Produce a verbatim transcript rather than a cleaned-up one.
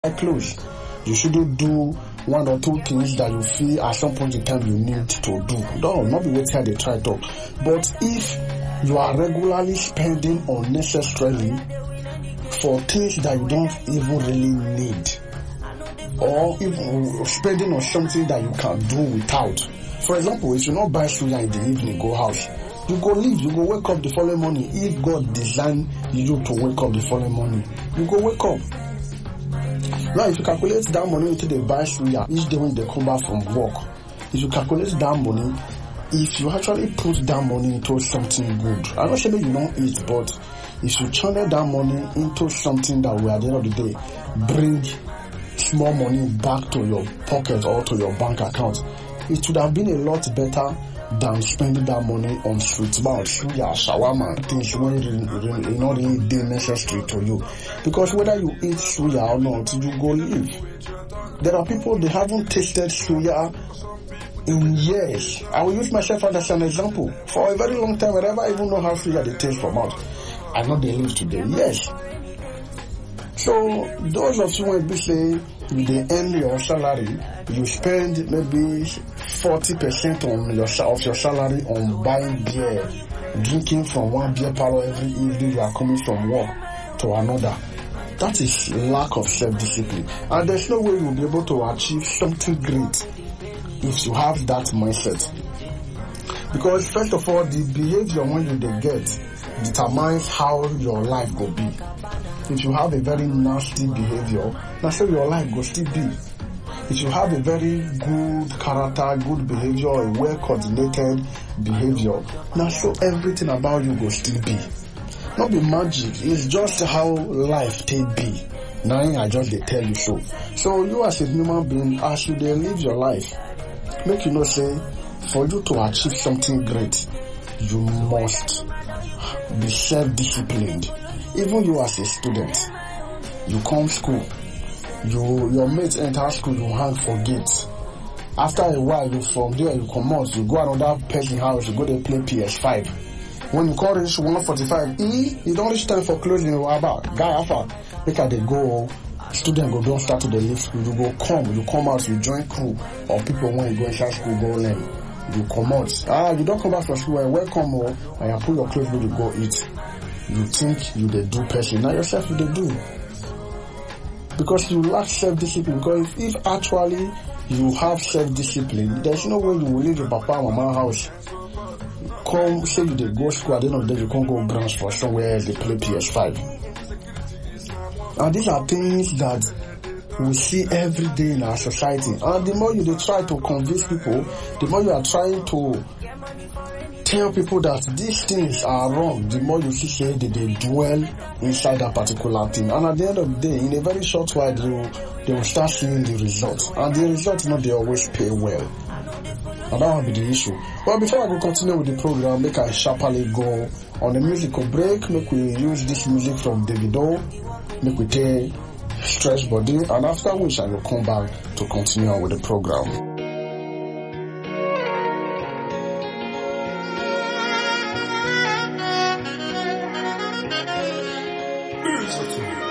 close. You shouldn't do one or two things that you feel at some point in time you need to do. No, not be waiting they try to. But if you are regularly spending unnecessarily for things that you don't even really need, or even spending on something that you can do without. For example, if you not buy suya in the evening, go house, you go leave, you go wake up the following morning. If God designed you to wake up the following morning, you go wake up. Now, if you calculate that money into the buy suya each day when they come back from work, if you calculate that money, if you actually put that money into something good, I'm not saying you don't eat, but if you channel that money into something that will at the end of the day bring small money back to your pocket or to your bank account, it would have been a lot better than spending that money on sweet mouth, suya, shawarma, things when it really, not really necessary to you. Because whether you eat suya or not, you go live. There are people, they haven't tasted suya in years. I will use myself as an example. For a very long time, I never even know how suya they taste from mouth. I know they live today. Yes. So those of you when we say they earn your salary, you spend maybe forty percent on your of your salary on buying beer, drinking from one beer parlor every evening you are coming from work to another. That is lack of self-discipline. And there's no way you'll be able to achieve something great if you have that mindset. Because first of all, the behavior when you get determines how your life will be. If you have a very nasty behavior, now so your life will still be. If you have a very good character, good behavior, a well-coordinated behavior, now so everything about you will still be. Not be magic, it's just how life take be. Now I just they tell you so. So you as a human being, as you they live your life, make you know say, for you to achieve something great, you must be self-disciplined. Even you as a student, you come school, you your mates enter school, you hang for gates. After a while, you from there you come out, you go another person house, you go there play P S five. When you call reach one forty-five, e you don't reach time for closing. You about guy after make they go. Student go don't start to the leave school. You go come, you come out, you join crew or people when you go inside school go learn. You come out. Ah, you don't come back from school. And welcome or and you pull your clothes when you go eat. You think you the do person, now yourself you the do. Because you lack self-discipline. Because if, if actually you have self-discipline, there's no way you will leave your papa and mama house. Come say you they go school, at the end of the day you can't go branch for somewhere else they play P S five. And these are things that we see every day in our society. And the more you they try to convince people, the more you are trying to tell people that these things are wrong, the more you see say that they dwell inside that particular thing. And at the end of the day, in a very short while, they will, they will start seeing the results. And the results, you know, they always pay well. And that will be the issue. Well, before I go continue with the program, make I sharply go on a musical break. Make we use this music from Davido. Make we take Stress Body. And after which I will come back to continue on with the program.